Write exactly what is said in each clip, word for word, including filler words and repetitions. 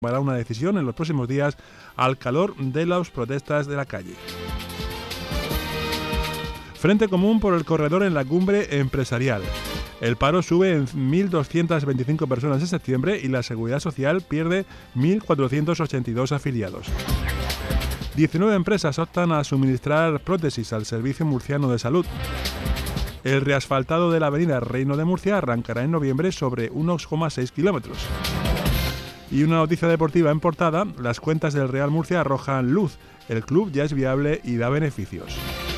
tomará una decisión en los próximos días al calor de las protestas de la calle. Frente común por el corredor en la cumbre empresarial. El paro sube en mil doscientas veinticinco personas en septiembre y la Seguridad Social pierde mil cuatrocientos ochenta y dos afiliados. diecinueve empresas optan a suministrar prótesis al Servicio Murciano de Salud. El reasfaltado de la avenida Reino de Murcia arrancará en noviembre sobre uno coma seis kilómetros. Y una noticia deportiva en portada, las cuentas del Real Murcia arrojan luz. El club ya es viable y da beneficios.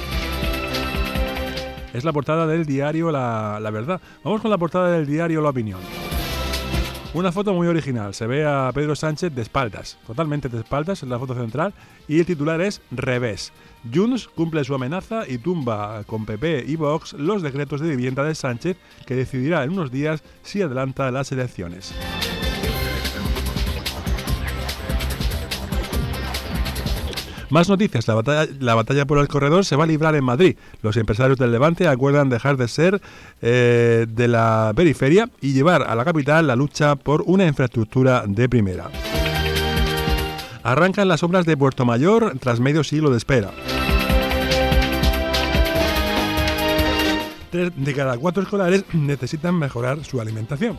Es la portada del diario La, la Verdad. Vamos con la portada del diario La Opinión. Una foto muy original. Se ve a Pedro Sánchez de espaldas, totalmente de espaldas en la foto central, y el titular es Revés. Junts cumple su amenaza y tumba con P P y Vox los decretos de vivienda de Sánchez, que decidirá en unos días si adelanta las elecciones. Más noticias. La batalla, la batalla por el corredor se va a librar en Madrid. Los empresarios del Levante acuerdan dejar de ser eh, de la periferia y llevar a la capital la lucha por una infraestructura de primera. Arrancan las obras de Puerto Mayor tras medio siglo de espera. Tres de cada cuatro escolares necesitan mejorar su alimentación.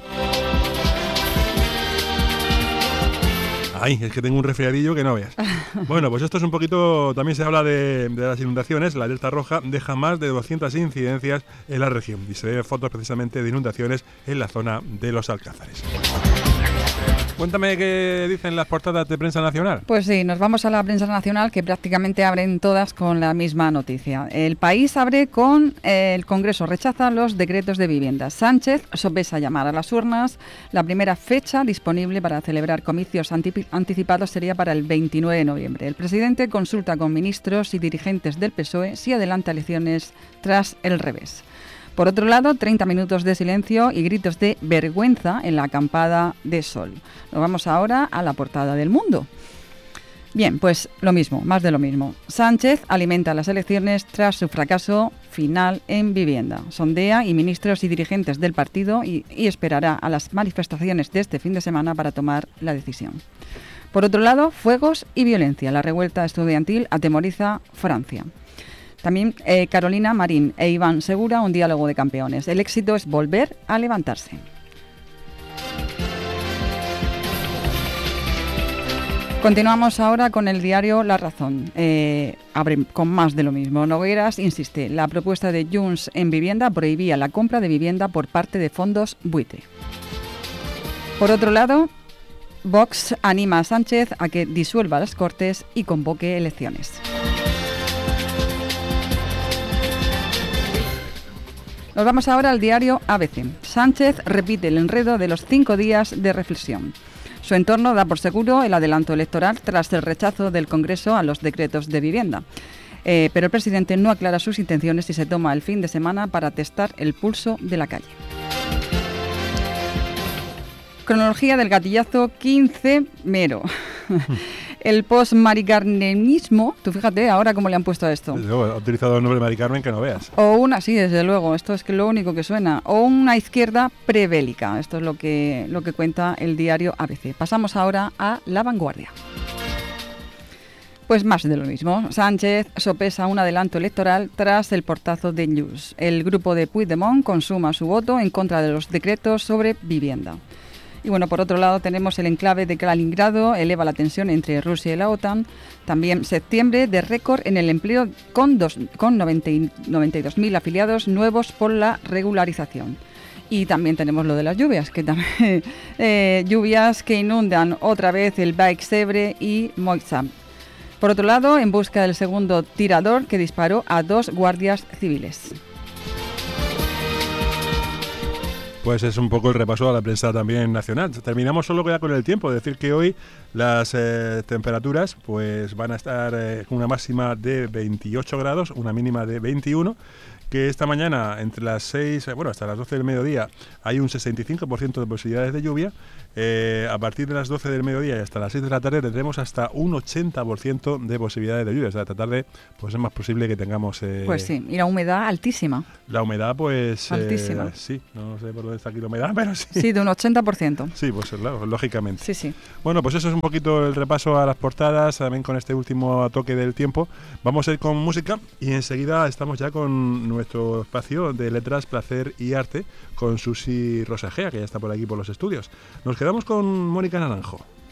Ay, es que tengo un resfriadillo que no veas. Bueno, pues esto es un poquito... También se habla de, de las inundaciones. La alerta roja deja más de doscientas incidencias en la región. Y se ven fotos precisamente de inundaciones en la zona de los Alcázares. Cuéntame qué dicen las portadas de prensa nacional. Pues sí, nos vamos a la prensa nacional, que prácticamente abren todas con la misma noticia. El País abre con eh, el Congreso rechaza los decretos de vivienda. Sánchez sopesa llamar a las urnas. La primera fecha disponible para celebrar comicios antip- anticipados sería para el veintinueve de noviembre. El presidente consulta con ministros y dirigentes del P S O E si adelanta elecciones tras el revés. Por otro lado, treinta minutos de silencio y gritos de vergüenza en la acampada de Sol. Nos vamos ahora a la portada del Mundo. Bien, pues lo mismo, más de lo mismo. Sánchez alimenta las elecciones tras su fracaso final en vivienda. Sondea y ministros y dirigentes del partido y, y esperará a las manifestaciones de este fin de semana para tomar la decisión. Por otro lado, fuegos y violencia. La revuelta estudiantil atemoriza Francia. También eh, Carolina Marín e Iván Segura, un diálogo de campeones. El éxito es volver a levantarse. Continuamos ahora con el diario La Razón. Eh, abre con más de lo mismo. Nogueras insiste, la propuesta de Junts en vivienda prohibía la compra de vivienda por parte de fondos buitre. Por otro lado, Vox anima a Sánchez a que disuelva las Cortes y convoque elecciones. Nos vamos ahora al diario A B C. Sánchez repite el enredo de los cinco días de reflexión. Su entorno da por seguro el adelanto electoral tras el rechazo del Congreso a los decretos de vivienda. Eh, pero el presidente no aclara sus intenciones y se toma el fin de semana para testar el pulso de la calle. Cronología del gatillazo quince mero. El post-maricarmenismo, tú fíjate ahora cómo le han puesto a esto. Desde luego, ha utilizado el nombre Mari Carmen que no veas. O una, sí, desde luego, esto es que lo único que suena. O una izquierda prebélica, esto es lo que, lo que cuenta el diario A B C. Pasamos ahora a La Vanguardia. Pues más de lo mismo. Sánchez sopesa un adelanto electoral tras el portazo de News. El grupo de Puigdemont consuma su voto en contra de los decretos sobre vivienda. Y bueno, por otro lado tenemos el enclave de Kaliningrado, eleva la tensión entre Rusia y la OTAN. También septiembre de récord en el empleo con, dos, con noventa y dos mil afiliados nuevos por la regularización. Y también tenemos lo de las lluvias, que también eh, lluvias que inundan otra vez el Baix Ebre y Moixam. Por otro lado, en busca del segundo tirador que disparó a dos guardias civiles. Pues es un poco el repaso a la prensa también nacional. Terminamos solo ya con el tiempo, decir que hoy las eh, temperaturas pues van a estar eh, con una máxima de veintiocho grados, una mínima de veintiuno, que esta mañana entre las seis, bueno, hasta las doce del mediodía hay un sesenta y cinco por ciento de posibilidades de lluvia. Eh, a partir de las doce del mediodía y hasta las seis de la tarde tendremos hasta un ochenta por ciento de posibilidades de lluvia. O sea, esta tarde pues es más posible que tengamos... Eh, pues sí, y la humedad altísima. La humedad pues... Altísima. Eh, sí, no sé por dónde está aquí la humedad, pero sí. Sí, de un ochenta por ciento. Sí, pues claro, lógicamente. Sí, sí. Bueno, pues eso es un poquito el repaso a las portadas, también con este último toque del tiempo. Vamos a ir con música y enseguida estamos ya con nuestro espacio de letras, placer y arte con Susi Rosagea, que ya está por aquí por los estudios. Nos quedamos con Mónica Naranjo.